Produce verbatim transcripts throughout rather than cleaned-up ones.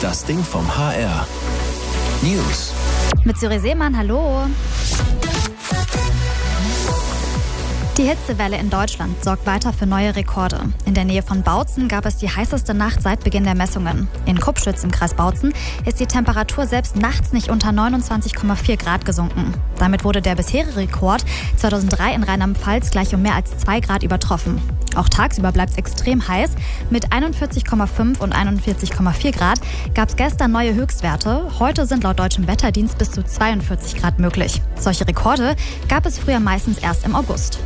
Das Ding vom H R. News. Mit Suri Seemann, hallo. Die Hitzewelle in Deutschland sorgt weiter für neue Rekorde. In der Nähe von Bautzen gab es die heißeste Nacht seit Beginn der Messungen. In Kupschütz im Kreis Bautzen ist die Temperatur selbst nachts nicht unter neunundzwanzig Komma vier Grad gesunken. Damit wurde der bisherige Rekord zweitausenddrei in Rheinland-Pfalz gleich um mehr als zwei Grad übertroffen. Auch tagsüber bleibt es extrem heiß. Mit einundvierzig Komma fünf und einundvierzig Komma vier Grad gab es gestern neue Höchstwerte. Heute sind laut deutschem Wetterdienst bis zu zweiundvierzig Grad möglich. Solche Rekorde gab es früher meistens erst im August.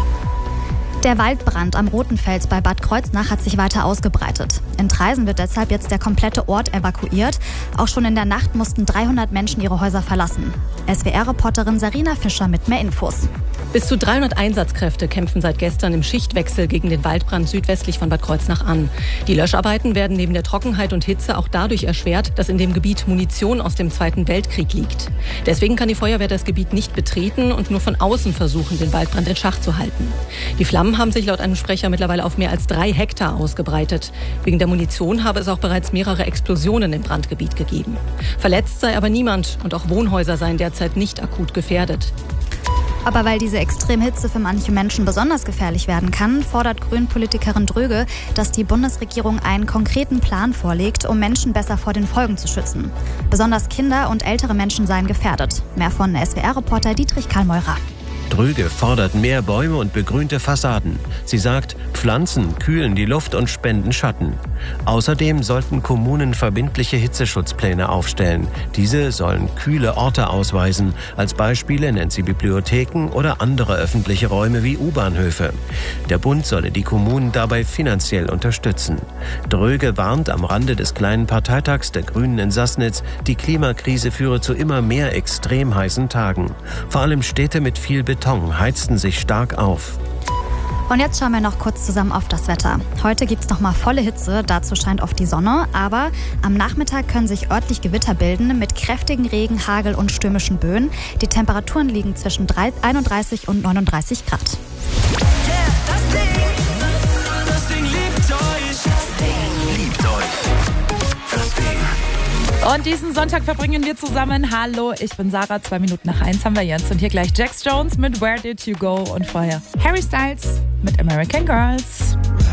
Der Waldbrand am Rotenfels bei Bad Kreuznach hat sich weiter ausgebreitet. In Traisen wird deshalb jetzt der komplette Ort evakuiert. Auch schon in der Nacht mussten dreihundert Menschen ihre Häuser verlassen. S W R-Reporterin Sarina Fischer mit mehr Infos. Bis zu dreihundert Einsatzkräfte kämpfen seit gestern im Schichtwechsel gegen den Waldbrand südwestlich von Bad Kreuznach an. Die Löscharbeiten werden neben der Trockenheit und Hitze auch dadurch erschwert, dass in dem Gebiet Munition aus dem Zweiten Weltkrieg liegt. Deswegen kann die Feuerwehr das Gebiet nicht betreten und nur von außen versuchen, den Waldbrand in Schach zu halten. Die Flammen haben sich laut einem Sprecher mittlerweile auf mehr als drei Hektar ausgebreitet. Wegen der Munition habe es auch bereits mehrere Explosionen im Brandgebiet gegeben. Verletzt sei aber niemand und auch Wohnhäuser seien derzeit nicht akut gefährdet. Aber weil diese Extremhitze für manche Menschen besonders gefährlich werden kann, fordert Grünen-Politikerin Dröge, dass die Bundesregierung einen konkreten Plan vorlegt, um Menschen besser vor den Folgen zu schützen. Besonders Kinder und ältere Menschen seien gefährdet. Mehr von S W R-Reporter Dietrich Karlmeurer. Dröge fordert mehr Bäume und begrünte Fassaden. Sie sagt, Pflanzen kühlen die Luft und spenden Schatten. Außerdem sollten Kommunen verbindliche Hitzeschutzpläne aufstellen. Diese sollen kühle Orte ausweisen. Als Beispiele nennt sie Bibliotheken oder andere öffentliche Räume wie U-Bahnhöfe. Der Bund solle die Kommunen dabei finanziell unterstützen. Dröge warnt am Rande des kleinen Parteitags der Grünen in Sassnitz, die Klimakrise führe zu immer mehr extrem heißen Tagen. Vor allem Städte mit viel Beton heizten sich stark auf. Und jetzt schauen wir noch kurz zusammen auf das Wetter. Heute gibt es nochmal volle Hitze, dazu scheint oft die Sonne, aber am Nachmittag können sich örtlich Gewitter bilden mit kräftigen Regen, Hagel und stürmischen Böen. Die Temperaturen liegen zwischen einunddreißig und neununddreißig Grad. Yeah, das Ding, das Ding liebt euch. Das Ding liebt euch. Das Ding. Und diesen Sonntag verbringen wir zusammen. Hallo, ich bin Sarah. Zwei Minuten nach eins haben wir jetzt. Und hier gleich Jax Jones mit Where Did You Go? Und vorher Harry Styles mit American Girls.